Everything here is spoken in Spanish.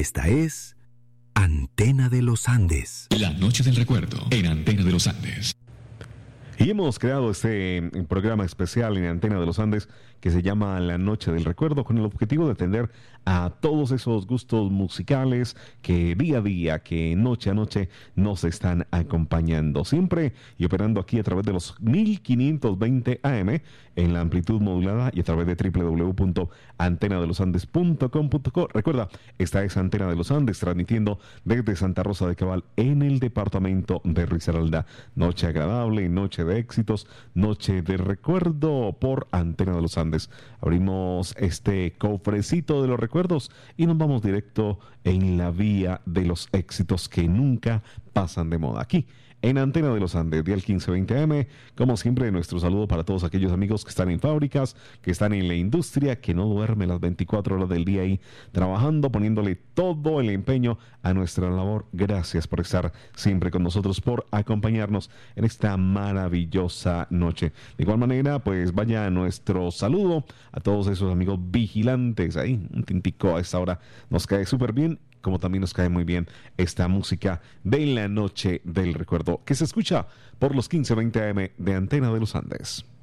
Esta es Antena de los Andes. La noche del recuerdo en Antena de los Andes. Y hemos creado este programa especial en Antena de los Andes que se llama La Noche del Recuerdo, con el objetivo de atender a todos esos gustos musicales que día a día, que noche a noche nos están acompañando. Siempre y operando aquí a través de los 1520 AM en la amplitud modulada y a través de www.antenadelosandes.com.co. Recuerda, esta es Antena de los Andes, transmitiendo desde Santa Rosa de Cabal en el departamento de Risaralda. Noche agradable, noche de éxitos, noche de recuerdo por Antena de los Andes. Abrimos este cofrecito de los recuerdos y nos vamos directo en la vía de los éxitos que nunca pasan de moda. Aquí en Antena de los Andes, día 1520 AM, como siempre, nuestro saludo para todos aquellos amigos que están en fábricas, que están en la industria, que no duermen las 24 horas del día ahí trabajando, poniéndole todo el empeño a nuestra labor. Gracias por estar siempre con nosotros, por acompañarnos en esta maravillosa noche. De igual manera, pues vaya nuestro saludo a todos esos amigos vigilantes ahí. Un tintico a esta hora nos cae súper bien, como también nos cae muy bien esta música de la noche del recuerdo, que se escucha por los 1520 AM de Antena de los Andes.